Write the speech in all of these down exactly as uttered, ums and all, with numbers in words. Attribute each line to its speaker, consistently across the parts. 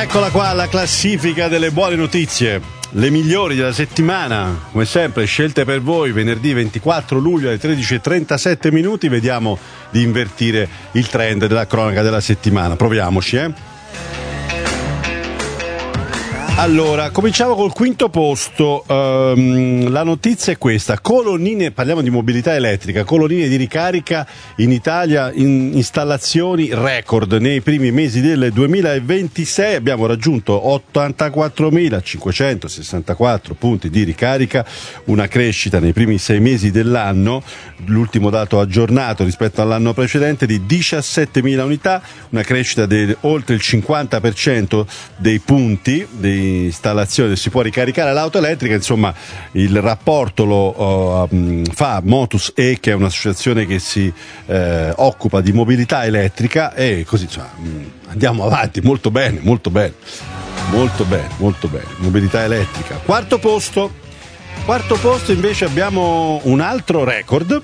Speaker 1: Eccola qua la classifica delle buone notizie, le migliori della settimana, come sempre scelte per voi venerdì ventiquattro luglio alle tredici e trentasette minuti. Vediamo di invertire il trend della cronaca della settimana, proviamoci eh Allora, cominciamo col quinto posto. Um, la notizia è questa: colonnine, parliamo di mobilità elettrica, colonnine di ricarica in Italia, in installazioni record nei primi mesi del duemilaventisei. Abbiamo raggiunto ottantaquattromilacinquecentosessantaquattro punti di ricarica, una crescita nei primi sei mesi dell'anno, l'ultimo dato aggiornato rispetto all'anno precedente di diciassettemila unità, una crescita di oltre il cinquanta per cento dei punti di installazione, si può ricaricare l'auto elettrica. Insomma, il rapporto lo uh, fa Motus E, che è un'associazione che si eh, occupa di mobilità elettrica, e così insomma, andiamo avanti molto bene, molto bene, molto bene, molto bene. Mobilità elettrica. Quarto posto. Quarto posto invece abbiamo un altro record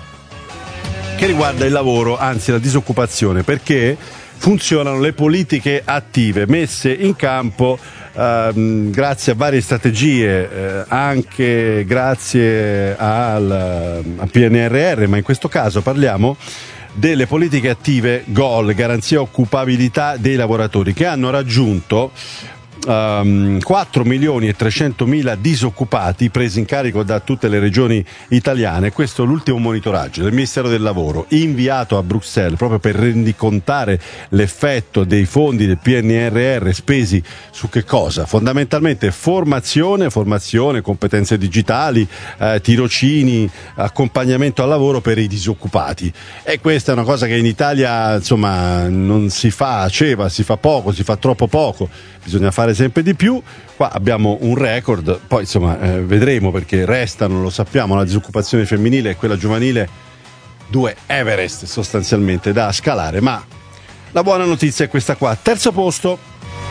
Speaker 1: che riguarda il lavoro, anzi la disoccupazione, perché funzionano le politiche attive messe in campo Uh, grazie a varie strategie, uh, anche grazie al, al P N R R, ma in questo caso parliamo delle politiche attive G O L, garanzia occupabilità dei lavoratori, che hanno raggiunto Um, quattro milioni e trecentomila disoccupati presi in carico da tutte le regioni italiane. Questo è l'ultimo monitoraggio del Ministero del Lavoro inviato a Bruxelles proprio per rendicontare l'effetto dei fondi del P N R R spesi su che cosa? Fondamentalmente formazione, formazione, competenze digitali, eh, tirocini, accompagnamento al lavoro per i disoccupati. E questa è una cosa che in Italia insomma non si faceva, si fa poco, si fa troppo poco. Bisogna fare sempre di più. Qua abbiamo un record, poi insomma eh, vedremo, perché restano, lo sappiamo, la disoccupazione femminile e quella giovanile, due Everest sostanzialmente da scalare, ma la buona notizia è questa qua. Terzo posto.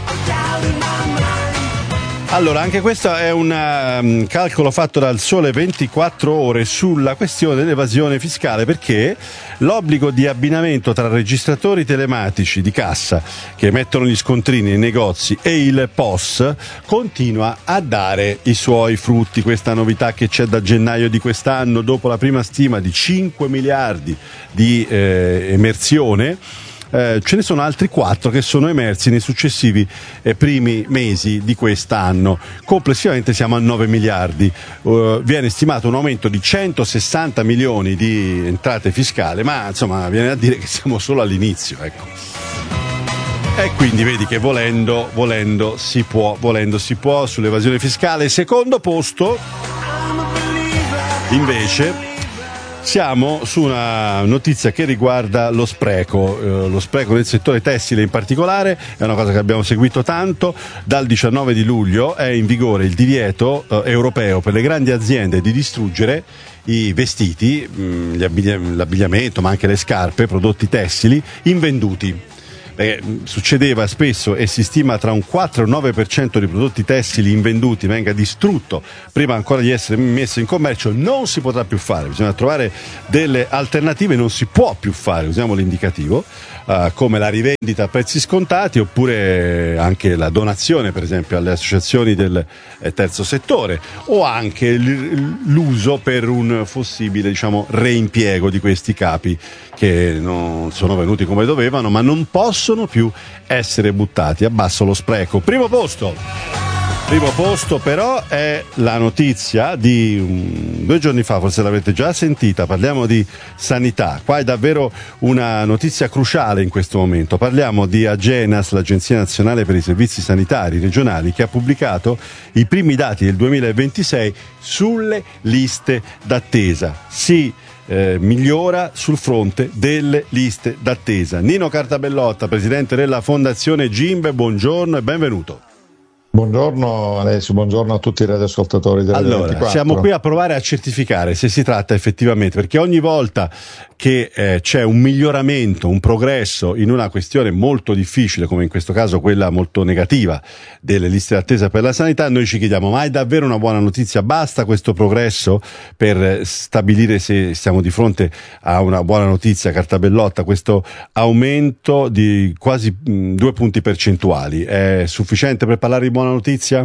Speaker 1: Allora, anche questo è un um, calcolo fatto dal Sole ventiquattro Ore sulla questione dell'evasione fiscale, perché l'obbligo di abbinamento tra registratori telematici di cassa che emettono gli scontrini nei negozi e il P O S continua a dare i suoi frutti. Questa novità che c'è da gennaio di quest'anno, dopo la prima stima di cinque miliardi di eh, emersione. Eh, ce ne sono altri quattro che sono emersi nei successivi eh, primi mesi di quest'anno. Complessivamente siamo a nove miliardi. Uh, viene stimato un aumento di centosessanta milioni di entrate fiscali, ma insomma viene a dire che siamo solo all'inizio, ecco. E quindi vedi che volendo, volendo si può, volendo si può sull'evasione fiscale. Secondo posto, invece, siamo su una notizia che riguarda lo spreco, eh, lo spreco nel settore tessile in particolare. È una cosa che abbiamo seguito tanto. Dal diciannove di luglio è in vigore il divieto eh, europeo per le grandi aziende di distruggere i vestiti, mh, gli abbigliam- l'abbigliamento, ma anche le scarpe, prodotti tessili invenduti. Eh, succedeva spesso, e si stima tra un quattro e un nove per cento di prodotti tessili invenduti venga distrutto prima ancora di essere messo in commercio. Non si potrà più fare, bisogna trovare delle alternative, non si può più fare, usiamo l'indicativo, uh, come la rivendita a prezzi scontati, oppure anche la donazione per esempio alle associazioni del eh, terzo settore, o anche l- l'uso per un possibile, diciamo, reimpiego di questi capi che non sono venuti come dovevano, ma non possono più essere buttati. Abbasso lo spreco. Primo posto. Primo posto però è la notizia di um, due giorni fa, forse l'avete già sentita. Parliamo di sanità. Qua è davvero una notizia cruciale in questo momento. Parliamo di Agenas, l'Agenzia Nazionale per i Servizi Sanitari Regionali, che ha pubblicato i primi dati del duemilaventisei sulle liste d'attesa. Si Eh, migliora sul fronte delle liste d'attesa. Nino Cartabellotta, presidente della Fondazione Gimbe, buongiorno e benvenuto.
Speaker 2: Buongiorno Alessio, buongiorno a tutti i radioascoltatori della
Speaker 1: Allora,
Speaker 2: ventiquattro.
Speaker 1: siamo qui a provare a certificare se si tratta effettivamente, perché ogni volta che eh, c'è un miglioramento, un progresso in una questione molto difficile, come in questo caso quella molto negativa delle liste d'attesa per la sanità, noi ci chiediamo: ma è davvero una buona notizia? Basta questo progresso per stabilire se siamo di fronte a una buona notizia? Cartabellotta, questo aumento di quasi mh, due punti percentuali è sufficiente per parlare di buona notizia?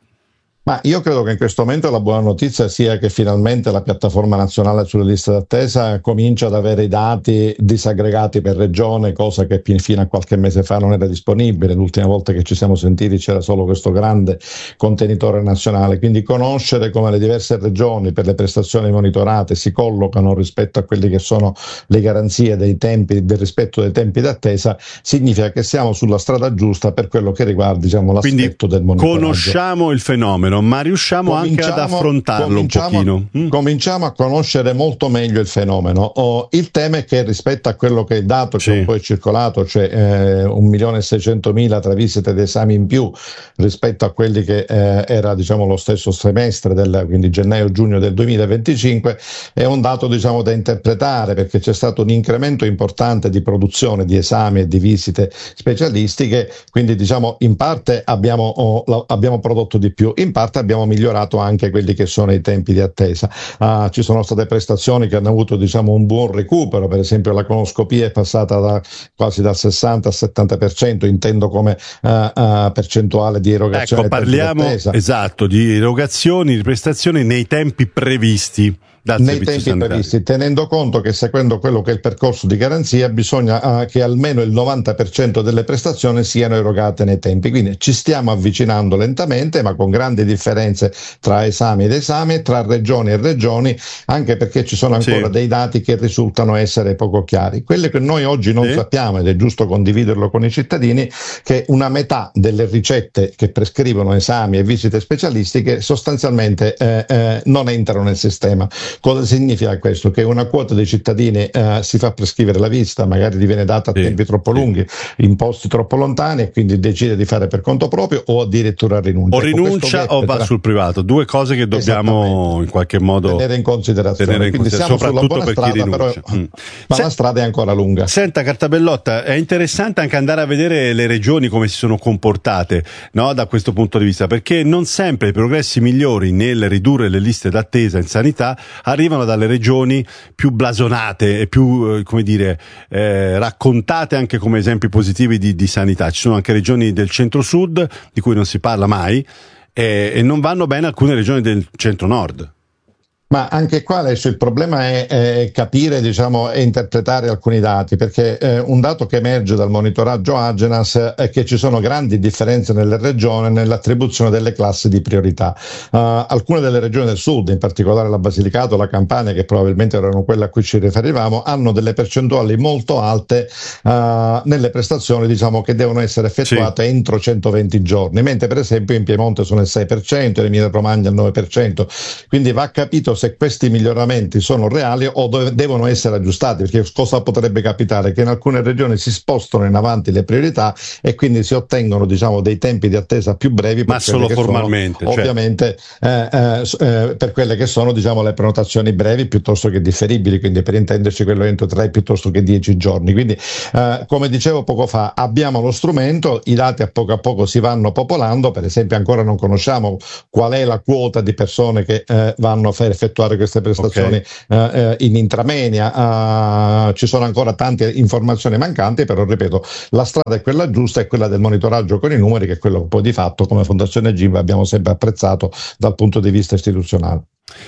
Speaker 2: Ma io credo che in questo momento la buona notizia sia che finalmente la piattaforma nazionale sulle liste d'attesa comincia ad avere i dati disaggregati per regione, cosa che fino a qualche mese fa non era disponibile. L'ultima volta che ci siamo sentiti c'era solo questo grande contenitore nazionale, quindi conoscere come le diverse regioni per le prestazioni monitorate si collocano rispetto a quelle che sono le garanzie dei tempi, del rispetto dei tempi d'attesa, significa che siamo sulla strada giusta per quello che riguarda, diciamo, l'aspetto
Speaker 1: quindi
Speaker 2: del monitoraggio.
Speaker 1: Conosciamo il fenomeno, ma riusciamo anche ad affrontarlo un pochino.
Speaker 2: Mm. Cominciamo a conoscere molto meglio il fenomeno. Oh, il tema è che rispetto a quello che è il dato
Speaker 1: sì.
Speaker 2: che poi è circolato, cioè eh, un milione e seicentomila tra visite ed esami in più rispetto a quelli che eh, era, diciamo, lo stesso trimestre, del, quindi gennaio-giugno del duemilaventicinque, è un dato, diciamo, da interpretare, perché c'è stato un incremento importante di produzione di esami e di visite specialistiche, quindi, diciamo, in parte abbiamo, oh, abbiamo prodotto di più, in parte abbiamo migliorato anche quelli che sono i tempi di attesa. Uh, ci sono state prestazioni che hanno avuto, diciamo, un buon recupero, per esempio la colonoscopia è passata da quasi dal sessanta al settanta per cento, intendo come uh, uh, percentuale di erogazione.
Speaker 1: Ecco, parliamo
Speaker 2: di
Speaker 1: esatto di erogazioni, di prestazioni nei tempi previsti.
Speaker 2: Nei tempi sanitario. previsti, tenendo conto che seguendo quello che è il percorso di garanzia bisogna uh, che almeno il novanta per cento delle prestazioni siano erogate nei tempi, quindi ci stiamo avvicinando lentamente, ma con grandi differenze tra esami ed esami, tra regioni e regioni, anche perché ci sono ancora sì. dei dati che risultano essere poco chiari. Quello che noi oggi non sì. sappiamo, ed è giusto condividerlo con i cittadini, che una metà delle ricette che prescrivono esami e visite specialistiche sostanzialmente eh, eh, non entrano nel sistema. Cosa significa questo? Che una quota dei cittadini eh, si fa prescrivere la visita, magari gli viene data a sì, tempi troppo sì. lunghi, in posti troppo lontani, e quindi decide di fare per conto proprio o addirittura rinuncia.
Speaker 1: O rinuncia ecco, o va tra... sul privato, due cose che dobbiamo in qualche modo
Speaker 2: tenere in considerazione.
Speaker 1: Tenere in
Speaker 2: quindi
Speaker 1: considerazione,
Speaker 2: siamo sulla buona
Speaker 1: per
Speaker 2: strada, però,
Speaker 1: mm.
Speaker 2: ma
Speaker 1: Se...
Speaker 2: la strada è ancora lunga.
Speaker 1: Senta Cartabellotta, è interessante anche andare a vedere le regioni come si sono comportate, no, da questo punto di vista, perché non sempre i progressi migliori nel ridurre le liste d'attesa in sanità arrivano dalle regioni più blasonate e più, eh, come dire, eh, raccontate anche come esempi positivi di, di sanità. Ci sono anche regioni del centro-sud di cui non si parla mai eh, e non vanno bene alcune regioni del centro-nord.
Speaker 2: Ma anche qua adesso il problema è, è capire, diciamo, e interpretare alcuni dati, perché eh, un dato che emerge dal monitoraggio Agenas è che ci sono grandi differenze nelle regioni nell'attribuzione delle classi di priorità. Uh, alcune delle regioni del sud, in particolare la Basilicata o la Campania, che probabilmente erano quelle a cui ci riferivamo, hanno delle percentuali molto alte uh, nelle prestazioni, diciamo, che devono essere effettuate sì. entro centoventi giorni, mentre per esempio in Piemonte sono il sei per cento, in Emilia Romagna il nove per cento, quindi va capito se questi miglioramenti sono reali o dove devono essere aggiustati, perché cosa potrebbe capitare? Che in alcune regioni si spostano in avanti le priorità e quindi si ottengono, diciamo, dei tempi di attesa più brevi, per
Speaker 1: ma solo formalmente,
Speaker 2: sono, cioè... ovviamente eh, eh, eh, per quelle che sono, diciamo, le prenotazioni brevi piuttosto che differibili, quindi per intenderci quello entro tre piuttosto che dieci giorni. Quindi eh, come dicevo poco fa, abbiamo lo strumento, i dati a poco a poco si vanno popolando, per esempio ancora non conosciamo qual è la quota di persone che eh, vanno a fare effettuare queste prestazioni okay. eh, in intramenia, uh, ci sono ancora tante informazioni mancanti, però ripeto, la strada è quella giusta, è quella del monitoraggio con i numeri, che è quello che poi di fatto come Fondazione Gimbe abbiamo sempre apprezzato dal punto di vista istituzionale.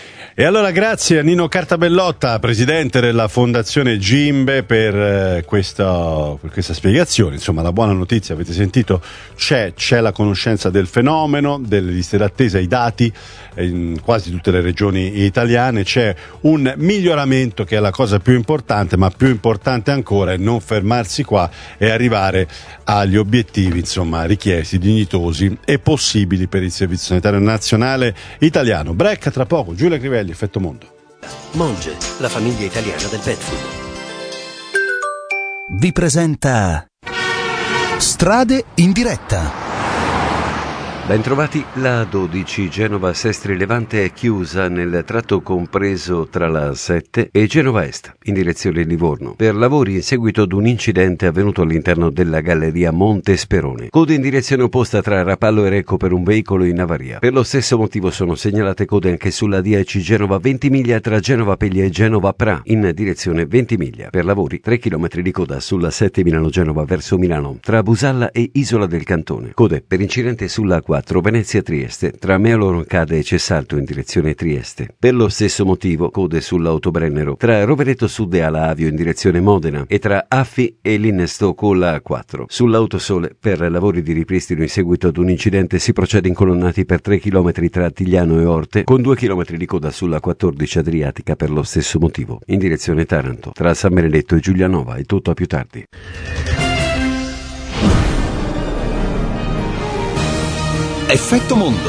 Speaker 1: E allora grazie a Nino Cartabellotta, presidente della Fondazione Gimbe, per, eh, questa, per questa spiegazione. Insomma, la buona notizia, avete sentito, c'è, c'è la conoscenza del fenomeno, delle liste d'attesa, i dati in quasi tutte le regioni italiane, c'è un miglioramento che è la cosa più importante, ma più importante ancora è non fermarsi qua e arrivare agli obiettivi, insomma, richiesti, dignitosi e possibili per il Servizio Sanitario Nazionale Italiano. Break tra poco, Giulia Crivelli, Effetto Mondo.
Speaker 3: Monge, la famiglia italiana del pet food,
Speaker 4: vi presenta Strade in diretta. Bentrovati, la A dodici Genova-Sestri Levante è chiusa nel tratto compreso tra la A sette e Genova Est, in direzione Livorno, per lavori in seguito ad un incidente avvenuto all'interno della galleria Monte Sperone. Code in direzione opposta tra Rapallo e Recco per un veicolo in avaria. Per lo stesso motivo sono segnalate code anche sulla dieci Genova Ventimiglia tra Genova Peglia e Genova Pra, in direzione Ventimiglia. Per lavori tre chilometri di coda sulla sette Milano-Genova verso Milano, tra Busalla e Isola del Cantone. Code per incidente sulla A quattro Venezia-Trieste, tra Meolo Roncade e Cessalto in direzione Trieste. Per lo stesso motivo, code sull'Autobrennero, tra Rovereto Sud e Ala Avio in direzione Modena e tra Affi e Linnesto con la A quattro. Sull'Autosole, per lavori di ripristino in seguito ad un incidente, si procede in colonnati per tre chilometri tra Tigliano e Orte, con due chilometri di coda sulla quattordici Adriatica per lo stesso motivo, in direzione Taranto, tra San Benedetto e Giulianova. È tutto a più tardi.
Speaker 5: Effetto Mondo.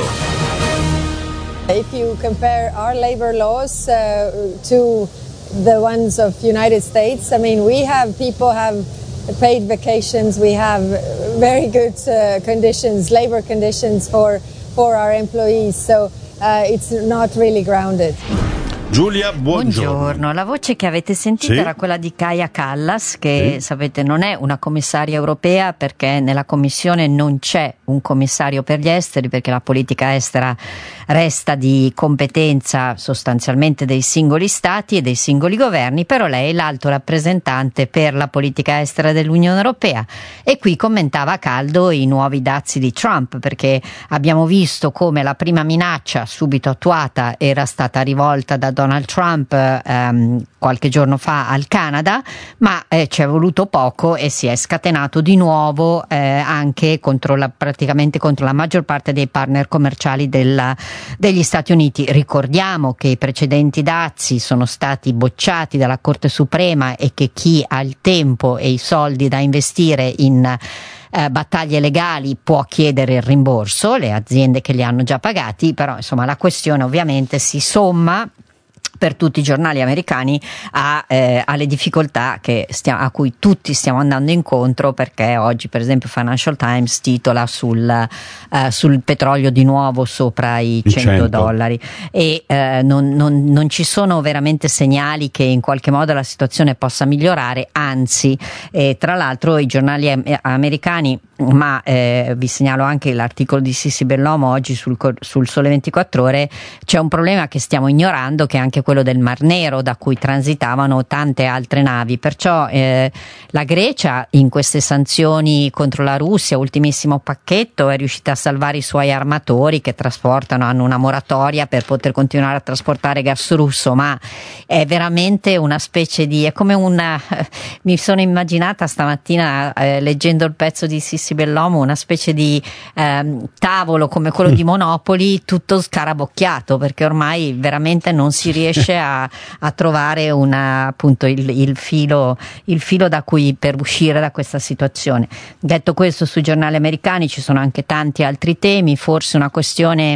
Speaker 6: If you compare our labor laws uh, to the ones of United States, I mean, we have people have paid vacations, we have very good uh, conditions, labor conditions for for our employees, so uh, it's not really grounded.
Speaker 1: Giulia, buongiorno.
Speaker 7: Buongiorno, la voce che avete sentito
Speaker 1: sì? era
Speaker 7: quella di Kaja Kallas, che sì. sapete non è una commissaria europea, perché nella commissione non c'è un commissario per gli esteri, perché la politica estera resta di competenza sostanzialmente dei singoli stati e dei singoli governi, però lei è l'alto rappresentante per la politica estera dell'Unione Europea, e qui commentava a caldo i nuovi dazi di Trump, perché abbiamo visto come la prima minaccia subito attuata era stata rivolta da Donald Trump ehm, qualche giorno fa al Canada, ma eh, ci è voluto poco e si è scatenato di nuovo eh, anche contro la, praticamente contro la maggior parte dei partner commerciali della, degli Stati Uniti. Ricordiamo che i precedenti dazi sono stati bocciati dalla Corte Suprema e che chi ha il tempo e i soldi da investire in eh, battaglie legali può chiedere il rimborso, le aziende che li hanno già pagati, però insomma la questione ovviamente si somma per tutti i giornali americani a, eh, alle difficoltà che stia, a cui tutti stiamo andando incontro, perché oggi per esempio Financial Times titola sul, eh, sul petrolio di nuovo sopra i cento dollari e eh, non, non, non ci sono veramente segnali che in qualche modo la situazione possa migliorare, anzi eh, tra l'altro i giornali am- americani, ma eh, vi segnalo anche l'articolo di Sissi Bellomo oggi sul, sul Sole ventiquattro Ore, c'è un problema che stiamo ignorando, che è anche quello del Mar Nero, da cui transitavano tante altre navi, perciò eh, la Grecia in queste sanzioni contro la Russia, ultimissimo pacchetto, è riuscita a salvare i suoi armatori che trasportano, hanno una moratoria per poter continuare a trasportare gas russo, ma è veramente una specie di, è come una, mi sono immaginata stamattina eh, leggendo il pezzo di Sissi Bellomo, una specie di ehm, tavolo come quello di Monopoli, tutto scarabocchiato, perché ormai veramente non si riesce a, a trovare una, appunto il, il filo il filo da cui per uscire da questa situazione. Detto questo, sui giornali americani ci sono anche tanti altri temi, forse una questione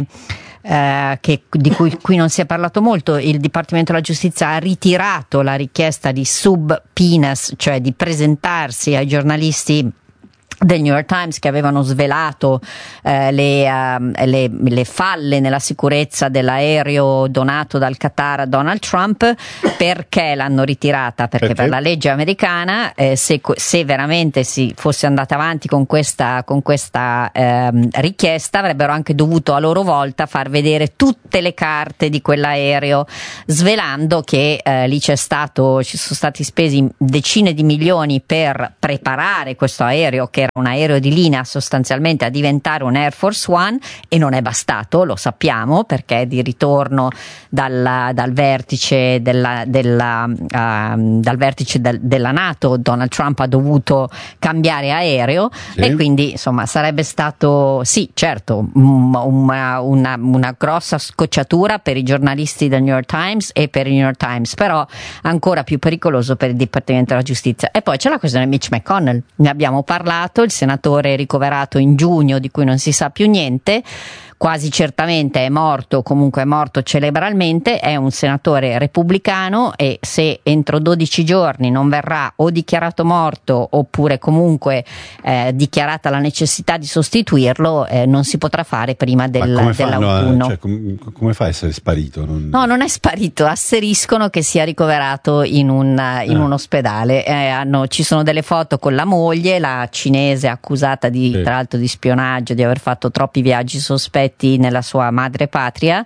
Speaker 7: Eh, che, di cui qui non si è parlato molto. Il Dipartimento della Giustizia ha ritirato la richiesta di subpoenas, cioè di presentarsi ai giornalisti del New York Times che avevano svelato eh, le, uh, le, le falle nella sicurezza dell'aereo donato dal Qatar a Donald Trump. Perché l'hanno ritirata? Perché, perché? per la legge americana eh, se, se veramente si fosse andata avanti con questa, con questa eh, richiesta, avrebbero anche dovuto a loro volta far vedere tutte le carte di quell'aereo, svelando che eh, lì c'è stato, ci sono stati spesi decine di milioni per preparare questo aereo, che era un aereo di linea sostanzialmente a diventare un Air Force One, e non è bastato, lo sappiamo, perché di ritorno dalla, dal vertice della, della, uh, dal vertice del, della NATO Donald Trump ha dovuto cambiare aereo, sì. E quindi insomma sarebbe stato sì certo una, una, una grossa scocciatura per i giornalisti del New York Times e per il New York Times, però ancora più pericoloso per il Dipartimento della Giustizia. E poi c'è la questione Mitch McConnell, ne abbiamo parlato, il senatore ricoverato in giugno di cui non si sa più niente. quasi certamente è morto, comunque è morto cerebralmente, è un senatore repubblicano e se entro dodici giorni non verrà o dichiarato morto oppure comunque eh, dichiarata la necessità di sostituirlo, eh, non si potrà fare prima del,
Speaker 1: come
Speaker 7: dell'autunno.
Speaker 1: A, cioè, com, come fa a essere sparito? Non...
Speaker 7: No, non è sparito, asseriscono che sia ricoverato in un, in ah. un ospedale. Eh, hanno, ci sono delle foto con la moglie, la cinese accusata di, sì. tra l'altro di spionaggio, di aver fatto troppi viaggi sospetti nella sua madrepatria.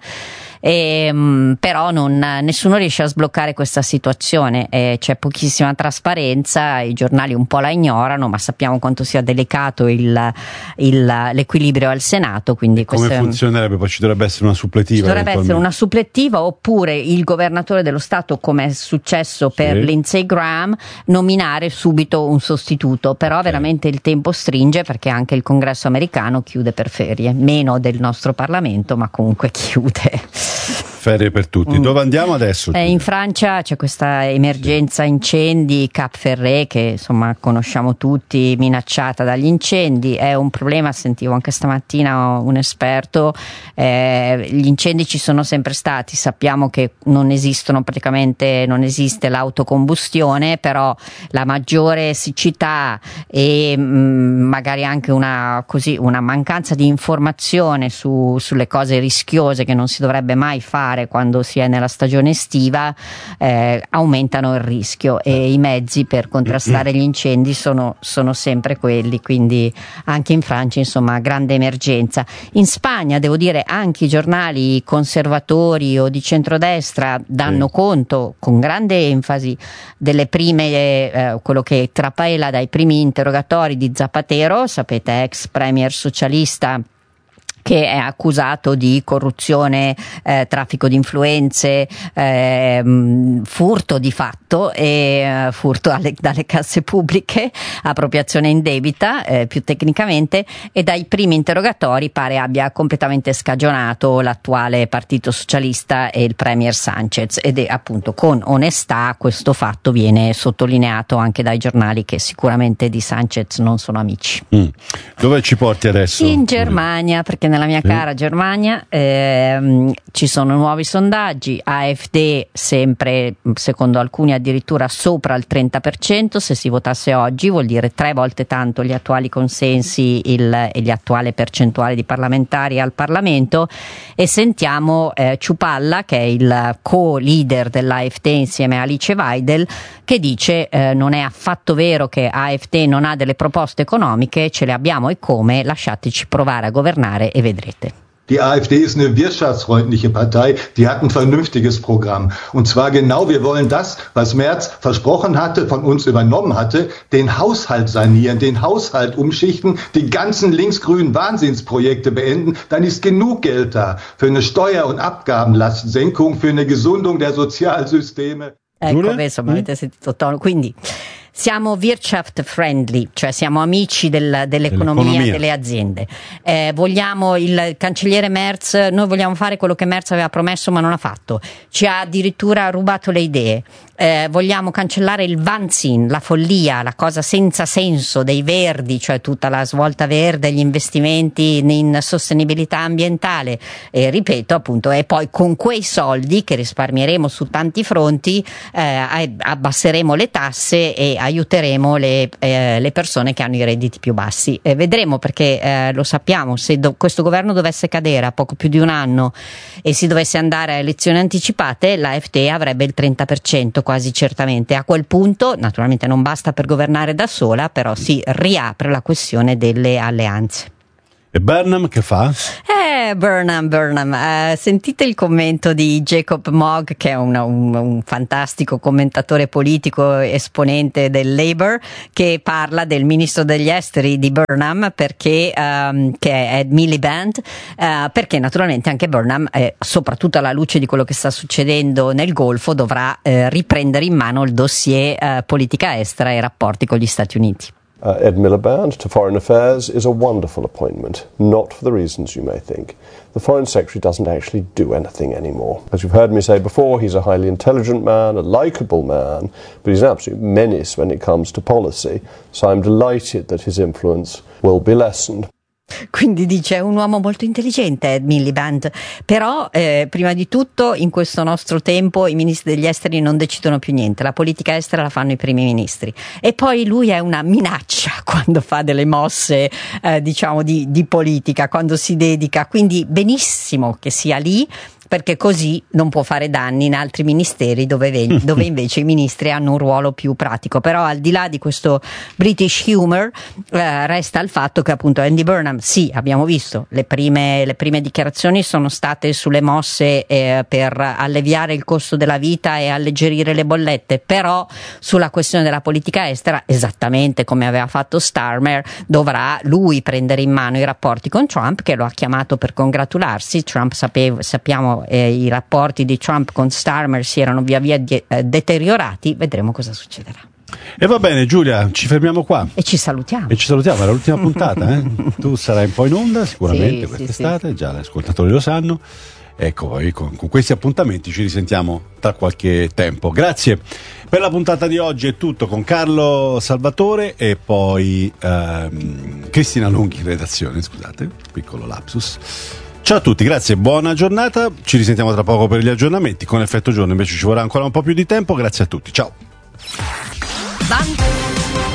Speaker 7: E, mh, però non, nessuno riesce a sbloccare questa situazione, e c'è pochissima trasparenza, i giornali un po' la ignorano, ma sappiamo quanto sia delicato il, il, l'equilibrio al Senato. Quindi
Speaker 1: come
Speaker 7: questo
Speaker 1: funzionerebbe? Poi ci dovrebbe essere una suppletiva?
Speaker 7: Ci dovrebbe essere una suppletiva, oppure il governatore dello Stato, come è successo per sì. Lindsey Graham, nominare subito un sostituto, però okay. veramente il tempo stringe perché anche il Congresso americano chiude per ferie, meno del nostro Parlamento, ma comunque chiude.
Speaker 1: Ferie per tutti. Mm. Dove andiamo adesso?
Speaker 7: Eh, in Francia c'è questa emergenza incendi, Cap Ferret, che insomma conosciamo tutti, minacciata dagli incendi. È un problema, sentivo anche stamattina un esperto, eh, gli incendi ci sono sempre stati, sappiamo che non esistono praticamente, non esiste l'autocombustione, però la maggiore siccità e mh, magari anche una, così, una mancanza di informazione su, sulle cose rischiose che non si dovrebbe mai fare quando si è nella stagione estiva, eh, aumentano il rischio, e i mezzi per contrastare gli incendi sono, sono sempre quelli, quindi anche in Francia insomma grande emergenza. In Spagna devo dire anche i giornali conservatori o di centrodestra danno sì. conto con grande enfasi delle prime, eh, quello che trapaela dai primi interrogatori di Zapatero, sapete, ex premier socialista che è accusato di corruzione, eh, traffico di influenze, eh, furto di fatto e eh, furto alle, dalle casse pubbliche, appropriazione indebita, eh, più tecnicamente, e dai primi interrogatori pare abbia completamente scagionato l'attuale Partito Socialista e il Premier Sanchez, ed è appunto con onestà questo fatto viene sottolineato anche dai giornali che sicuramente di Sanchez non sono amici.
Speaker 1: Mm. Dove ci porti adesso?
Speaker 7: In Germania, perché nella mia cara Germania ehm, ci sono nuovi sondaggi, A F D sempre secondo alcuni addirittura sopra il trenta per cento, se si votasse oggi vuol dire tre volte tanto gli attuali consensi il, e gli attuali percentuali di parlamentari al Parlamento, e sentiamo eh, Ciupalla, che è il co-leader dell'A F D insieme a Alice Weidel, che dice eh, non è affatto vero che A F D non ha delle proposte economiche, ce le abbiamo e come, lasciateci provare a governare e vedrete.
Speaker 8: Die AfD ist eine wirtschaftsfreundliche Partei, die hat ein vernünftiges Programm. Und zwar genau, wir wollen das, was Merz versprochen hatte, von uns übernommen hatte, den Haushalt sanieren, den Haushalt umschichten, die ganzen linksgrünen Wahnsinnsprojekte beenden. Dann ist genug Geld da für eine Steuer- und Abgabenlastsenkung, für eine Gesundung der Sozialsysteme.
Speaker 7: Ecco, insomma, avete sentito tono. Quindi siamo Wirtschaft friendly, cioè siamo amici del, dell'economia, dell'economia, delle aziende. Eh, vogliamo il cancelliere Merz, noi vogliamo fare quello che Merz aveva promesso ma non ha fatto. Ci ha addirittura rubato le idee. Eh, vogliamo cancellare il Wahnsinn, la follia, la cosa senza senso dei verdi, cioè tutta la svolta verde, gli investimenti in sostenibilità ambientale. E ripeto appunto, e poi con quei soldi che risparmieremo su tanti fronti eh, abbasseremo le tasse e aiuteremo le, eh, le persone che hanno i redditi più bassi. Eh, vedremo, perché eh, lo sappiamo, se do, questo governo dovesse cadere a poco più di un anno e si dovesse andare a elezioni anticipate, l'A F D avrebbe il trenta per cento quasi certamente. A quel punto naturalmente non basta per governare da sola, però si riapre la questione delle alleanze.
Speaker 1: E Burnham che fa?
Speaker 7: Eh, Burnham, Burnham. Eh, sentite il commento di Jacob Mogg, che è un, un, un fantastico commentatore politico, esponente del Labour, che parla del ministro degli esteri di Burnham, perché, um, che è Miliband, uh, perché naturalmente anche Burnham, eh, soprattutto alla luce di quello che sta succedendo nel Golfo, dovrà eh, riprendere in mano il dossier eh, politica estera e rapporti con gli Stati Uniti.
Speaker 9: Uh, Ed Miliband to Foreign Affairs is a wonderful appointment, not for the reasons you may think. The Foreign Secretary doesn't actually do anything anymore. As you've heard me say before, he's a highly intelligent man, a likeable man, but he's an absolute menace when it comes to policy, so I'm delighted that his influence will be lessened.
Speaker 7: quindi dice è un uomo molto intelligente Ed Miliband, però eh, prima di tutto in questo nostro tempo i ministri degli esteri non decidono più niente, la politica estera la fanno i primi ministri, e poi lui è una minaccia quando fa delle mosse eh, diciamo di, di politica, quando si dedica, quindi benissimo che sia lì, perché così non può fare danni in altri ministeri dove, ve- dove invece i ministri hanno un ruolo più pratico. Però al di là di questo British humor eh, resta il fatto che appunto Andy Burnham, sì, abbiamo visto le prime, le prime dichiarazioni sono state sulle mosse eh, per alleviare il costo della vita e alleggerire le bollette, però sulla questione della politica estera, esattamente come aveva fatto Starmer, dovrà lui prendere in mano i rapporti con Trump, che lo ha chiamato per congratularsi. Trump sapeva, sappiamo Eh, i rapporti di Trump con Starmer si erano via via de- eh, deteriorati, vedremo cosa succederà.
Speaker 1: E va bene Giulia, ci fermiamo qua.
Speaker 7: E ci salutiamo.
Speaker 1: E ci salutiamo, era l'ultima puntata, eh? Tu sarai un po' in onda sicuramente
Speaker 7: sì,
Speaker 1: quest'estate,
Speaker 7: sì, sì.
Speaker 1: Già gli ascoltatori lo sanno. Ecco, poi con, con questi appuntamenti ci risentiamo tra qualche tempo. Grazie. Per la puntata di oggi è tutto, con Carlo Salvatore e poi ehm, Cristina Lunghi in redazione, scusate, piccolo lapsus. Ciao a tutti, grazie, buona giornata, ci risentiamo tra poco per gli aggiornamenti. Con Effetto Giorno invece ci vorrà ancora un po' più di tempo. Grazie a tutti, ciao.
Speaker 7: Bye.